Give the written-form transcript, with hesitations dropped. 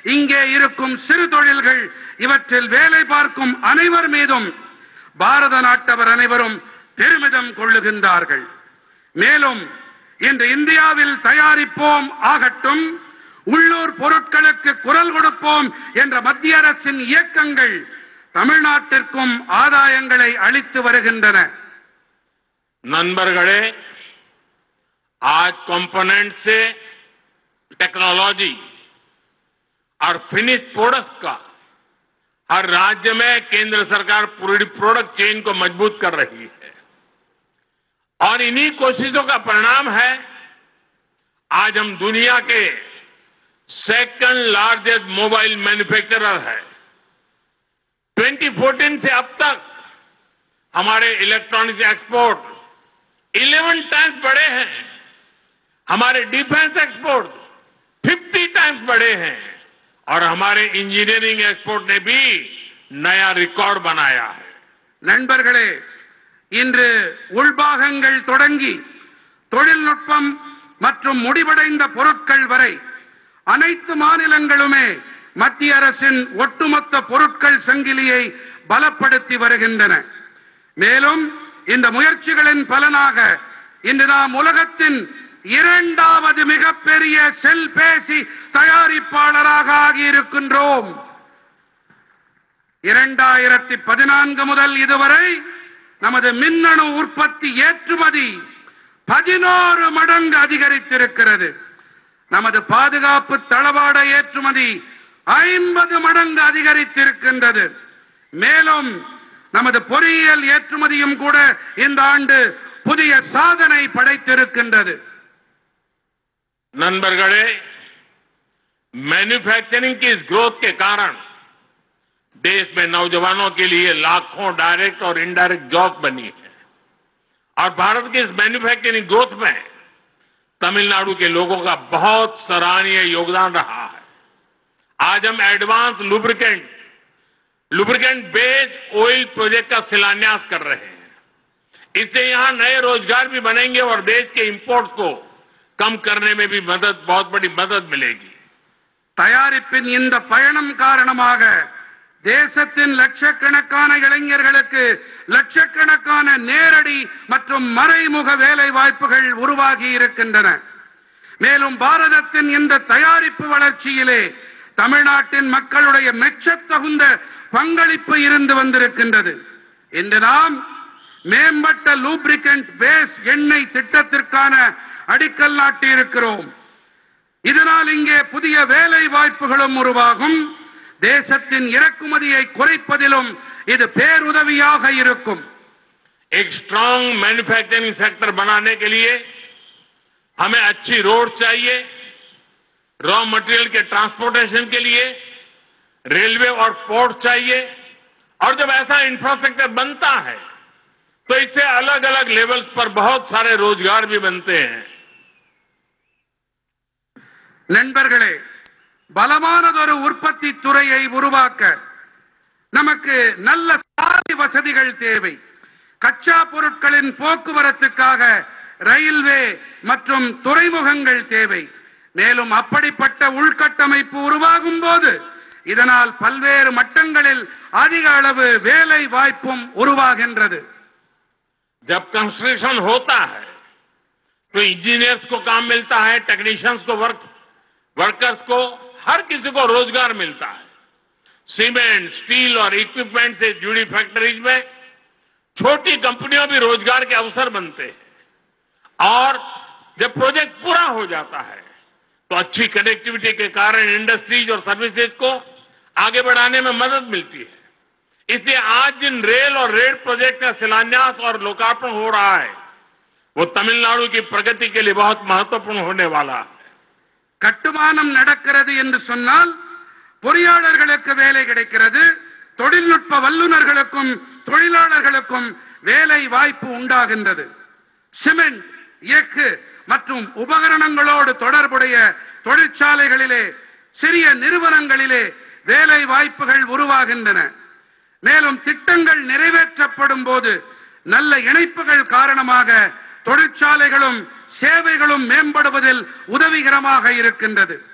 இங்கே இருக்கும் சிறு தொழில்கள் இவற்றில் வேலை பார்க்கும் அனைவர் மீதும் பாரத நாட்டவர் அனைவரும் பெருமிதம் கொள்ளுகின்றார்கள். மேலும் இன்று இந்தியாவில் தயாரிப்போம் ஆகட்டும், உள்ளூர் பொருட்களுக்கு குரல் கொடுப்போம் என்ற மத்திய அரசின் இயக்கங்கள் தமிழ்நாட்டிற்கும் ஆதாயங்களை அளித்து வருகின்றன. नंबरगढ़े आज कंपोनेंट से टेक्नोलॉजी और फिनिश प्रोडक्ट्स का हर राज्य में केंद्र सरकार पूरी प्रोडक्ट चेन को मजबूत कर रही है और इन्हीं कोशिशों का परिणाम है आज हम दुनिया के सेकंड लार्जेस्ट मोबाइल मैन्युफैक्चरर है। 2014 से अब तक हमारे इलेक्ट्रॉनिक्स एक्सपोर्ट 11 टाइम्स बढ़े हैं, हमारे डिफेंस एक्सपोर्ट 50 टाइम्स बढ़े हैं और हमारे इंजीनियरिंग एक्सपोर्ट ने भी नया रिकॉर्ड बनाया है. நண்பர்களே, இன்று உள்பாகங்கள் தொடங்கி தொழில்நுட்பம் மற்றும் முடிவடைந்த பொருட்கள் வரை அனைத்து மாநிலங்களுமே மத்திய அரசின் ஒட்டுமொத்த பொருட்கள் சங்கிலியை பலப்படுத்தி வருகின்றன. மேலும் இந்த முயற்சிகளின் பலனாக இன்று நாம் உலகத்தின் இரண்டாவது மிகப்பெரிய செல்பேசி தயாரிப்பாளராக ஆகியிருக்கின்றோம். 2014 முதல் இதுவரை நமது மின்னணு உற்பத்தி ஏற்றுமதி 16 மடங்கு அதிகரித்திருக்கிறது. நமது பாதுகாப்பு தளவாட ஏற்றுமதி 50 மடங்கு அதிகரித்திருக்கின்றது. மேலும் நமது பொறியியல் ஏற்றுமதியும் கூட இந்த ஆண்டு புதிய சாதனை படைத்திருக்கின்றது. नंबरगढ़े मैन्युफैक्चरिंग की इस ग्रोथ के कारण देश में नौजवानों के लिए लाखों डायरेक्ट और इनडायरेक्ट जॉब बनी है और भारत की इस मैन्युफैक्चरिंग ग्रोथ में तमिलनाडु के लोगों का बहुत सराहनीय योगदान रहा है. आज हम advance lubricant based oil project का शिलान्यास कर रहे हैं. इससे यहां नए रोजगार भी बनेंगे और देश के इंपोर्ट्स को कम करने में भी बहुत बड़ी मदद मिलेगी. தயாரிப்பின் இந்த பயணம் காரணமாக தேசத்தின் லட்சக்கணக்கான இளைஞர்களுக்கு லட்சக்கணக்கான நேரடி மற்றும் மறைமுக வேலை வாய்ப்புகள் உருவாகி இருக்கின்றன. மேலும் பாரதத்தின் இந்த தயாரிப்பு வளர்ச்சியிலே தமிழ்நாட்டின் மக்களுடைய மெச்சத்தகுந்த பங்களிப்பு இருந்து வந்திருக்கின்றது. இன்று நாம் மேம்பட்ட லூப்ரிகன்ட் பேஸ் எண்ணெய் திட்டத்திற்கான அடிக்கல் நாட்டி இருக்கிறோம். இதனால் இங்கே புதிய வேலை வாய்ப்புகளும் உருவாகும். தேசத்தின் இறக்குமதியை குறைப்பதிலும் இது பேருதவியாக இருக்கும். एक स्ट्रांग मैन्युफैक्चरिंग सेक्टर बनाने के लिए हमें अच्छी रोड चाहिए, रॉ मटेरियल के ट्रांसपोर्टेशन के लिए रेलवे और पोर्ट चाहिए और जब ऐसा इंफ्रास्ट्रक्चर बनता है तो इससे अलग अलग लेवल्स पर बहुत सारे रोजगार भी बनते हैं. நண்பர்களே, பலமானதொரு உற்பத்தி துறையை உருவாக்க நமக்கு நல்ல சாலை வசதிகள் தேவை. கச்சா பொருட்களின் போக்குவரத்துக்காக ரயில்வே மற்றும் துறைமுகங்கள் தேவை. மேலும் அப்படிப்பட்ட உள்கட்டமைப்பு உருவாகும் போது இதனால் பல்வேறு மட்டங்களில் அதிக அளவு வேலை வாய்ப்பும் உருவாகின்றது. जब कंस्ट्रक्शन होता है तो इंजीनियर्स को काम मिलता है, टेक्नीशियंस को वर्कर्स को हर किसी को रोजगार मिलता है. सीमेंट, स्टील और इक्विपमेंट से जुड़ी फैक्ट्रीज में छोटी कंपनियों भी रोजगार के अवसर बनते हैं और जब प्रोजेक्ट पूरा हो जाता है तो अच्छी कनेक्टिविटी के कारण इंडस्ट्रीज और सर्विसेज को आगे बढ़ाने में मदद मिलती है. इसलिए आज जिन रेल और रेल प्रोजेक्ट का शिलान्यास और लोकार्पण हो रहा है वो तमिलनाडु की प्रगति के लिए बहुत महत्वपूर्ण होने वाला है. கட்டுமானம் நடக்கிறது என்று சொன்னால் பொறியாளர்களுக்கு வேலை கிடைக்கிறது, தொழில்நுட்ப வல்லுநர்களுக்கும் தொழிலாளர்களுக்கும் வேலை வாய்ப்பு உண்டாகின்றது. சிமெண்ட், எஃகு மற்றும் உபகரணங்களோடு தொடர்புடைய தொழிற்சாலைகளிலே, சிறிய நிறுவனங்களிலே வேலை வாய்ப்புகள் உருவாகின்றன. மேலும் திட்டங்கள் நிறைவேற்றப்படும் போது நல்ல இணைப்புகள் காரணமாக தொழிற்சாலைகளும் சேவைகளும் மேம்படுவதில் உதவிகரமாக இருக்கின்றது.